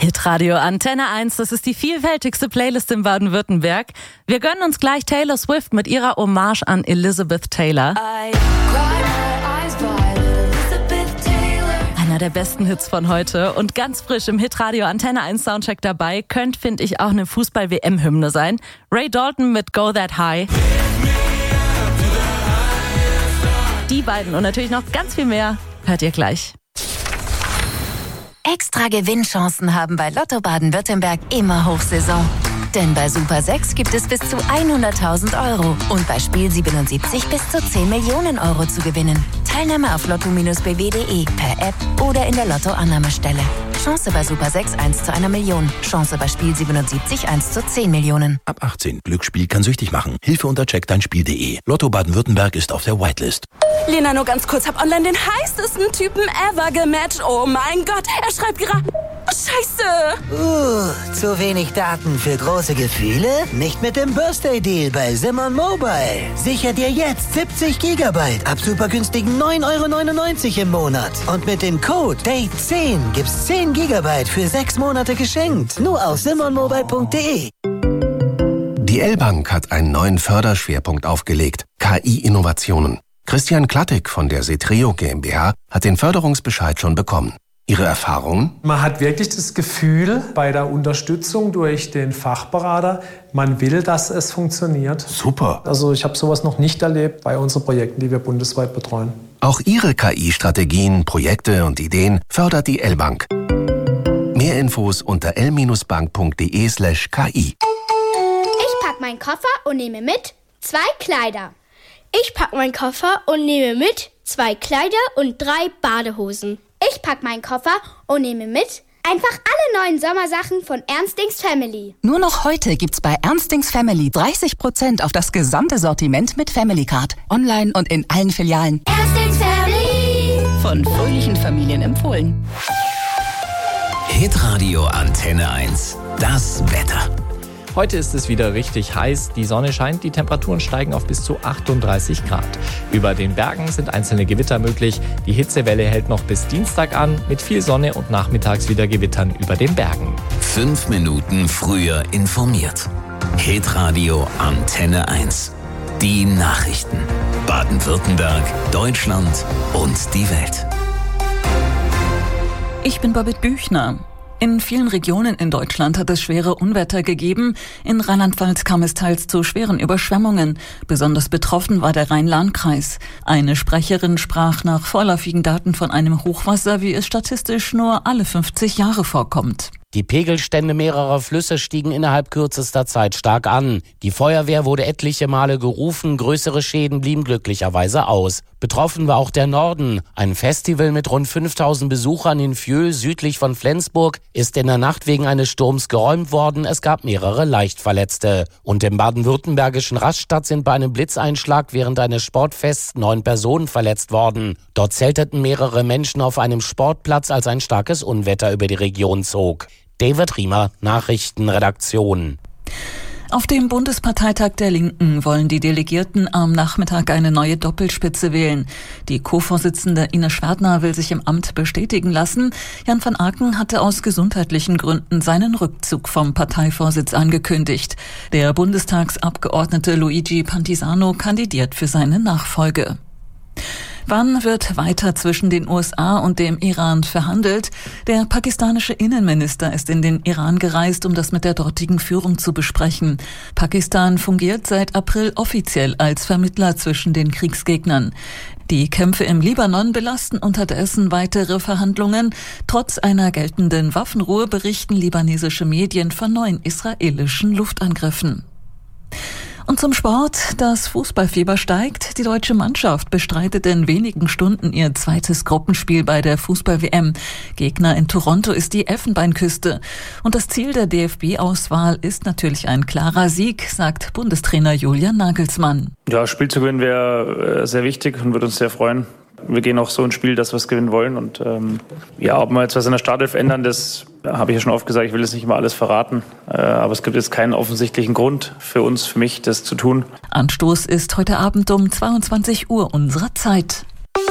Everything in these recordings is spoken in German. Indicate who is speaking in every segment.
Speaker 1: Hitradio Antenne 1, das ist die vielfältigste Playlist in Baden-Württemberg. Wir gönnen uns gleich Taylor Swift mit ihrer Hommage an Elizabeth Taylor. Einer der besten Hits von heute und ganz frisch im Hitradio Antenne 1 Soundcheck dabei, könnte, finde ich, auch eine Fußball-WM-Hymne sein. Ray Dalton mit Go That High. Die beiden und natürlich noch ganz viel mehr hört ihr gleich.
Speaker 2: Extra Gewinnchancen haben bei Lotto Baden-Württemberg immer Hochsaison. Denn bei Super 6 gibt es bis zu 100.000 € und bei Spiel 77 bis zu 10 Millionen € zu gewinnen. Teilnahme auf lotto-bw.de, per App oder in der Lotto-Annahmestelle. Chance bei Super 6 1 zu 1 Million. Chance bei Spiel 77 1 zu 10 Millionen.
Speaker 3: Ab 18. Glücksspiel kann süchtig machen. Hilfe unter checkdeinspiel.de. Lotto Baden-Württemberg ist auf der Whitelist.
Speaker 4: Lena, nur ganz kurz, hab online den heißesten Typen ever gematcht. Oh mein Gott, er schreibt gerade... Oh, Scheiße!
Speaker 5: Zu wenig Daten für große Gefühle? Nicht mit dem Birthday-Deal bei Simon Mobile. Sicher dir jetzt 70 GB ab super günstigen 9,99 € im Monat. Und mit dem Code DATE10 gibt's 10 GB für 6 Monate geschenkt. Nur auf simonmobile.de.
Speaker 6: Die L-Bank hat einen neuen Förderschwerpunkt aufgelegt: KI-Innovationen. Christian Klattig von der Setreo GmbH hat den Förderungsbescheid schon bekommen. Ihre Erfahrungen?
Speaker 7: Man hat wirklich das Gefühl bei der Unterstützung durch den Fachberater, man will, dass es funktioniert.
Speaker 6: Super.
Speaker 7: Also ich habe sowas noch nicht erlebt bei unseren Projekten, die wir bundesweit betreuen.
Speaker 6: Auch Ihre KI-Strategien, Projekte und Ideen fördert die L-Bank. Mehr Infos unter l-bank.de/ki.
Speaker 8: Ich pack meinen Koffer und nehme mit 2 Kleider. Ich pack meinen Koffer und nehme mit 2 Kleider und 3 Badehosen. Ich pack meinen Koffer und nehme mit einfach alle neuen Sommersachen von Ernstings Family.
Speaker 9: Nur noch heute gibt's bei Ernstings Family 30% auf das gesamte Sortiment mit Family Card. Online und in allen Filialen.
Speaker 8: Ernstings Family.
Speaker 9: Von fröhlichen Familien empfohlen.
Speaker 10: Hitradio Antenne 1. Das Wetter.
Speaker 11: Heute ist es wieder richtig heiß, die Sonne scheint, die Temperaturen steigen auf bis zu 38 Grad. Über den Bergen sind einzelne Gewitter möglich, die Hitzewelle hält noch bis Dienstag an, mit viel Sonne und nachmittags wieder Gewittern über den Bergen.
Speaker 10: 5 Minuten früher informiert. Hitradio Antenne 1. Die Nachrichten. Baden-Württemberg, Deutschland und die Welt.
Speaker 1: Ich bin Babette Büchner. In vielen Regionen in Deutschland hat es schwere Unwetter gegeben. In Rheinland-Pfalz kam es teils zu schweren Überschwemmungen. Besonders betroffen war der Rhein-Lahn-Kreis. Eine Sprecherin sprach nach vorläufigen Daten von einem Hochwasser, wie es statistisch nur alle 50 Jahre vorkommt.
Speaker 12: Die Pegelstände mehrerer Flüsse stiegen innerhalb kürzester Zeit stark an. Die Feuerwehr wurde etliche Male gerufen, größere Schäden blieben glücklicherweise aus. Betroffen war auch der Norden. Ein Festival mit rund 5000 Besuchern in Vieux, südlich von Flensburg, ist in der Nacht wegen eines Sturms geräumt worden. Es gab mehrere Leichtverletzte. Und im baden-württembergischen Rastatt sind bei einem Blitzeinschlag während eines Sportfests 9 Personen verletzt worden. Dort zelteten mehrere Menschen auf einem Sportplatz, als ein starkes Unwetter über die Region zog. David Riemer, Nachrichtenredaktion.
Speaker 1: Auf dem Bundesparteitag der Linken wollen die Delegierten am Nachmittag eine neue Doppelspitze wählen. Die Co-Vorsitzende Ines Schwerdner will sich im Amt bestätigen lassen. Jan van Aken hatte aus gesundheitlichen Gründen seinen Rückzug vom Parteivorsitz angekündigt. Der Bundestagsabgeordnete Luigi Pantisano kandidiert für seine Nachfolge. Wann wird weiter zwischen den USA und dem Iran verhandelt? Der pakistanische Innenminister ist in den Iran gereist, um das mit der dortigen Führung zu besprechen. Pakistan fungiert seit April offiziell als Vermittler zwischen den Kriegsgegnern. Die Kämpfe im Libanon belasten unterdessen weitere Verhandlungen. Trotz einer geltenden Waffenruhe berichten libanesische Medien von neuen israelischen Luftangriffen. Und zum Sport. Das Fußballfieber steigt. Die deutsche Mannschaft bestreitet in wenigen Stunden ihr zweites Gruppenspiel bei der Fußball-WM. Gegner in Toronto ist die Elfenbeinküste. Und das Ziel der DFB-Auswahl ist natürlich ein klarer Sieg, sagt Bundestrainer Julian Nagelsmann.
Speaker 13: Ja, das Spiel zu gewinnen wäre sehr wichtig und würde uns sehr freuen. Wir gehen auch so ins Spiel, dass wir es gewinnen wollen. Und ob wir jetzt was in der Startelf ändern, das habe ich ja schon oft gesagt. Ich will jetzt nicht immer alles verraten. Aber es gibt jetzt keinen offensichtlichen Grund für uns, für mich, das zu tun.
Speaker 1: Anstoß ist heute Abend um 22 Uhr unserer Zeit.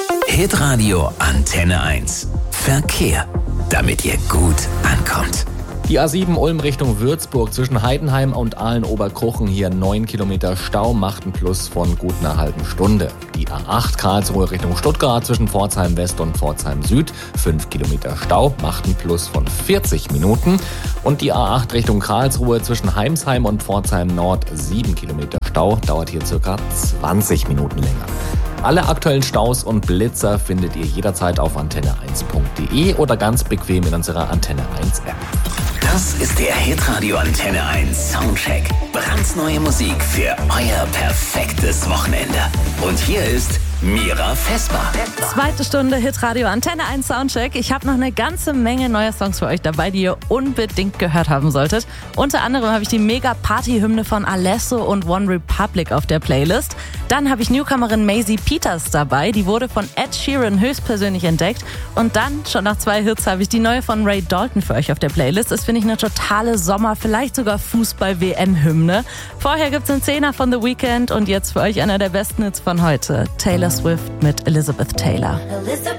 Speaker 10: Hitradio Antenne 1. Verkehr, damit ihr gut ankommt.
Speaker 11: Die A7 Ulm Richtung Würzburg zwischen Heidenheim und Aalen-Oberkruchen hier 9 Kilometer Stau, macht einen Plus von gut einer halben Stunde. Die A8 Karlsruhe Richtung Stuttgart zwischen Pforzheim West und Pforzheim Süd 5 Kilometer Stau, macht einen Plus von 40 Minuten. Und die A8 Richtung Karlsruhe zwischen Heimsheim und Pforzheim Nord 7 Kilometer Stau, dauert hier circa 20 Minuten länger. Alle aktuellen Staus und Blitzer findet ihr jederzeit auf antenne1.de oder ganz bequem in unserer Antenne 1 App.
Speaker 10: Das ist der Hitradio Antenne 1 Soundcheck. Brandneue Musik für euer perfektes Wochenende. Und hier ist Mira Vesper.
Speaker 14: Zweite Stunde Hitradio Antenne 1 Soundcheck. Ich habe noch eine ganze Menge neuer Songs für euch dabei, die ihr unbedingt gehört haben solltet. Unter anderem habe ich die Mega-Party-Hymne von Alesso und One Republic auf der Playlist. Dann habe ich Newcomerin Maisie Peters dabei. Die wurde von Ed Sheeran höchstpersönlich entdeckt. Und dann, schon nach 2 Hits, habe ich die neue von Ray Dalton für euch auf der Playlist. Das finde ich eine totale Sommer-, vielleicht sogar Fußball-WM-Hymne. Vorher gibt's einen 10er von The Weeknd und jetzt für euch einer der besten Hits von heute. Taylor Swift mit Elizabeth Taylor.